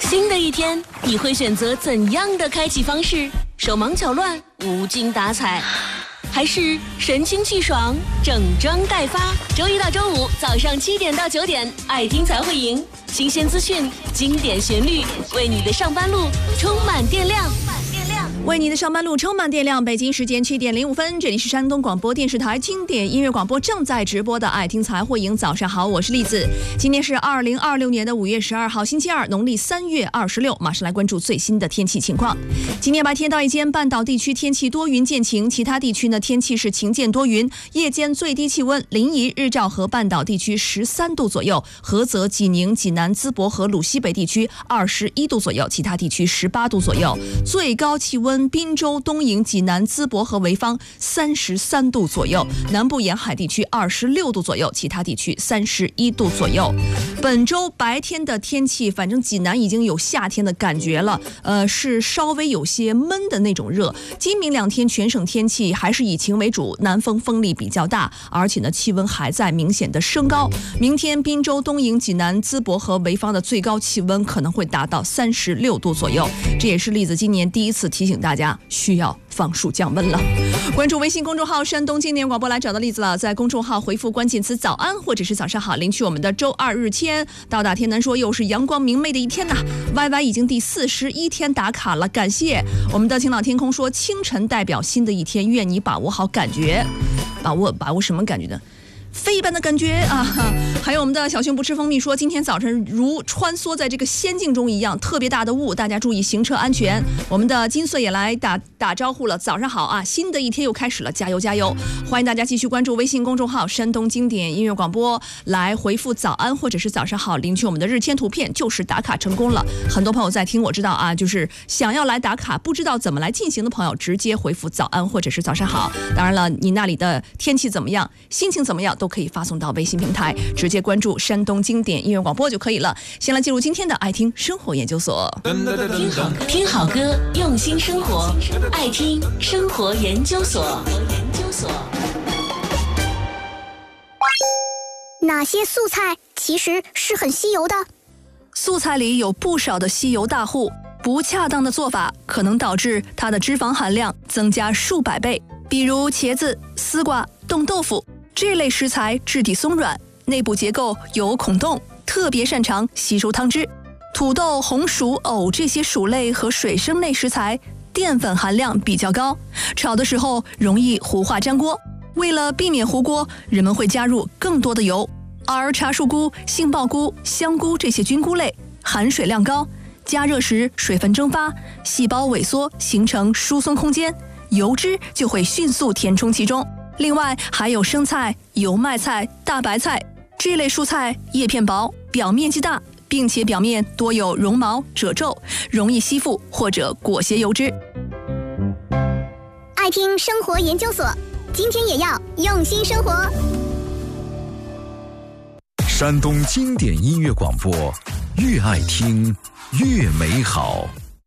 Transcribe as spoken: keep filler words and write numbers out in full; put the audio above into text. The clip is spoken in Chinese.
新的一天，你会选择怎样的开启方式？手忙脚乱、无精打采，还是神清气爽、整装待发？周一到周五早上七点到九点，爱听才会赢。新鲜资讯，经典旋律，为你的上班路充满电量。 为你的上班路充满电量。北京时间七点零五分，这里是山东广播电视台经典音乐广播正在直播的爱听才会赢。早上好，我是栗子。今天是二零二六年的五月十二号，星期二，农历三月二十六。马上来关注最新的天气情况。今天白天到夜间，半岛地区天气多云见晴，其他地区呢天气是晴见多云。夜间最低气温，临沂、日照和半岛地区十三度左右，菏泽、济宁、济南、淄博和鲁西北地区二十一度左右，其他地区十八度左右。最高气温。滨州、东营、济南、淄博和潍坊三十三度左右，南部沿海地区二十六度左右，其他地区三十一度左右。本周白天的天气，反正济南已经有夏天的感觉了，呃，是稍微有些闷的那种热。今明两天全省天气还是以晴为主，南风风力比较大，而且呢气温还在明显的升高。明天滨州、东营、济南、淄博和潍坊的最高气温可能会达到三十六度左右，这也是栗子今年第一次提醒大家需要放暑降温了。关注微信公众号山东经典广播来找到栗子了，在公众号回复关键词早安或者是早上好，领取我们的周二日签。到大天南说又是阳光明媚的一天呐、啊、，Y Y 已经第四十一天打卡了，感谢。我们的晴朗天空说清晨代表新的一天，愿你把握好感觉。把握把握什么感觉呢？飞一般的感觉啊！还有我们的小熊不吃蜂蜜说，今天早晨如穿梭在这个仙境中一样，特别大的雾，大家注意行车安全。我们的金穗也来打打招呼了，早上好啊！新的一天又开始了，加油加油！欢迎大家继续关注微信公众号山东经典音乐广播，来回复早安或者是早上好，领取我们的日签图片，就是打卡成功了。很多朋友在听，我知道啊，就是想要来打卡，不知道怎么来进行的朋友，直接回复早安或者是早上好。当然了，你那里的天气怎么样，心情怎么样，都可以发送到微信平台，直接关注山东经典音乐广播就可以了。先来进入今天的爱听生活研究所。 听好听好歌，用心生活，爱听生活研究所。 哪些素菜其实是很吸油的？ 素菜里有不少的吸油大户，不恰当的做法可能导致它的脂肪含量增加数百倍。比如茄子、丝瓜、冻豆腐这类食材质地松软，内部结构有孔洞，特别擅长吸收汤汁。土豆、红薯、藕这些薯类和水生类食材淀粉含量比较高，炒的时候容易糊化粘锅。为了避免糊锅，人们会加入更多的油。而茶树菇、杏鲍菇、香菇这些菌菇类含水量高，加热时水分蒸发，细胞萎缩形成疏松空间，油脂就会迅速填充其中。另外还有生菜、油麦菜、大白菜这类蔬菜，叶片薄，表面积大，并且表面多有绒毛、褶皱，容易吸附或者裹挟油脂。 爱听生活研究所，今天也要用心生活。 山东经典音乐广播，越爱听越美好。